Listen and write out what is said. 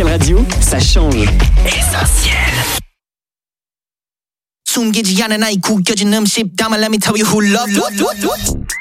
Essentiel Radio, ça change. Essentiel. 숨기지 않은 나의 구겨진 음식 담아 let me tell you who love